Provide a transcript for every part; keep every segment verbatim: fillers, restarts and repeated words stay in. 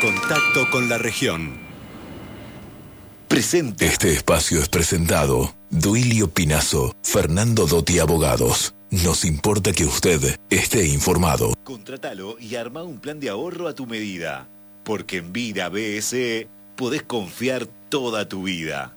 Contacto con la región. Presente. Este espacio es presentado. Duilio Pinazo, Fernando Dotti Abogados. Nos importa que usted esté informado. Contratalo y arma un plan de ahorro a tu medida. Porque en Vida B S E podés confiar toda tu vida.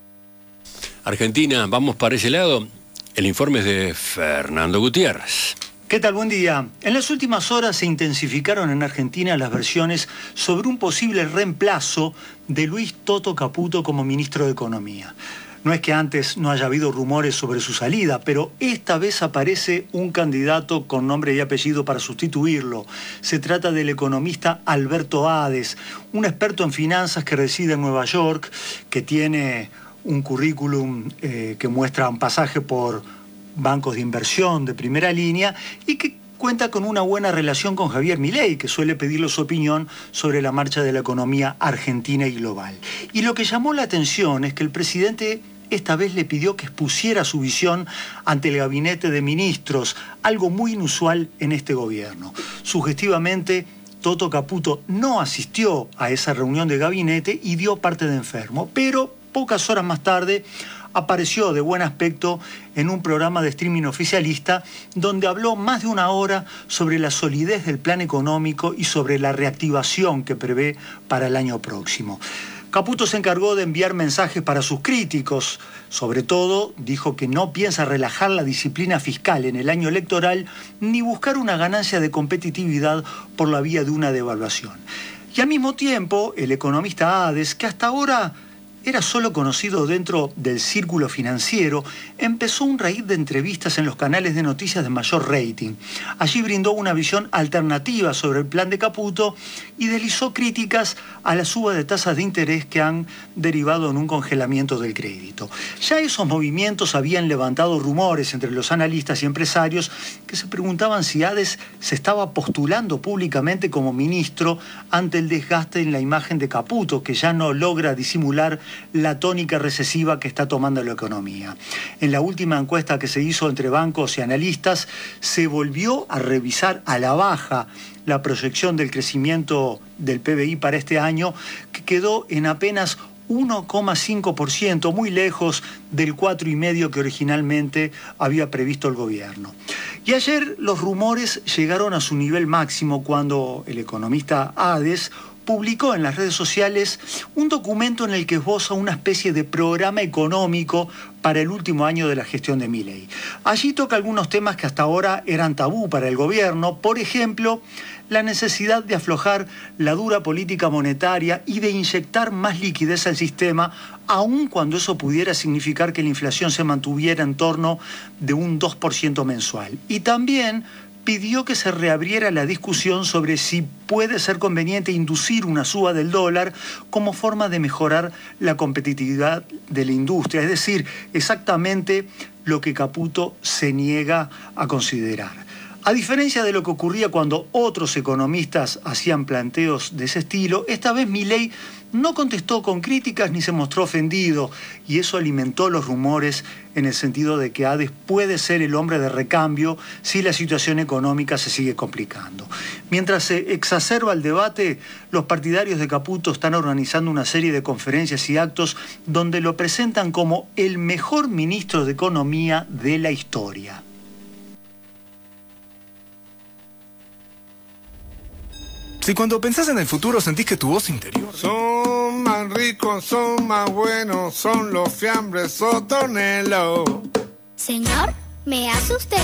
Argentina, vamos para ese lado. El informe es de Fernando Gutiérrez. ¿Qué tal? Buen día. En las últimas horas se intensificaron en Argentina las versiones sobre un posible reemplazo de Luis Toto Caputo como ministro de Economía. No es que antes no haya habido rumores sobre su salida, pero esta vez aparece un candidato con nombre y apellido para sustituirlo. Se trata del economista Alberto Ades, un experto en finanzas que reside en Nueva York, que tiene un currículum eh, que muestra un pasaje por bancos de inversión de primera línea y que cuenta con una buena relación con Javier Milei, que suele pedirle su opinión sobre la marcha de la economía argentina y global. Y lo que llamó la atención es que el presidente esta vez le pidió que expusiera su visión ante el gabinete de ministros, algo muy inusual en este gobierno. Sugestivamente, Toto Caputo no asistió a esa reunión de gabinete y dio parte de enfermo, pero pocas horas más tarde apareció de buen aspecto en un programa de streaming oficialista donde habló más de una hora sobre la solidez del plan económico y sobre la reactivación que prevé para el año próximo. Caputo se encargó de enviar mensajes para sus críticos. Sobre todo, dijo que no piensa relajar la disciplina fiscal en el año electoral ni buscar una ganancia de competitividad por la vía de una devaluación. Y al mismo tiempo, el economista Ades, que hasta ahora era solo conocido dentro del círculo financiero, empezó un raíz de entrevistas en los canales de noticias de mayor rating. Allí brindó una visión alternativa sobre el plan de Caputo y deslizó críticas a la suba de tasas de interés que han derivado en un congelamiento del crédito. Ya esos movimientos habían levantado rumores entre los analistas y empresarios que se preguntaban si Ades se estaba postulando públicamente como ministro ante el desgaste en la imagen de Caputo, que ya no logra disimular la tónica recesiva que está tomando la economía. En la última encuesta que se hizo entre bancos y analistas, se volvió a revisar a la baja la proyección del crecimiento del P B I para este año, que quedó en apenas uno coma cinco por ciento, muy lejos del cuatro coma cinco por ciento que originalmente había previsto el gobierno. Y ayer los rumores llegaron a su nivel máximo cuando el economista Ades publicó en las redes sociales un documento en el que esboza una especie de programa económico para el último año de la gestión de Milei. Allí toca algunos temas que hasta ahora eran tabú para el gobierno, por ejemplo, la necesidad de aflojar la dura política monetaria y de inyectar más liquidez al sistema, aun cuando eso pudiera significar que la inflación se mantuviera en torno de un dos por ciento mensual. Y también pidió que se reabriera la discusión sobre si puede ser conveniente inducir una suba del dólar como forma de mejorar la competitividad de la industria, es decir, exactamente lo que Caputo se niega a considerar. A diferencia de lo que ocurría cuando otros economistas hacían planteos de ese estilo, esta vez Milei no contestó con críticas ni se mostró ofendido, y eso alimentó los rumores en el sentido de que Ades puede ser el hombre de recambio si la situación económica se sigue complicando. Mientras se exacerba el debate, los partidarios de Caputo están organizando una serie de conferencias y actos donde lo presentan como el mejor ministro de Economía de la historia. Si cuando pensás en el futuro sentís que tu voz interior... Son más ricos, son más buenos, son los fiambres Sotonelo. Señor, ¿me hace usted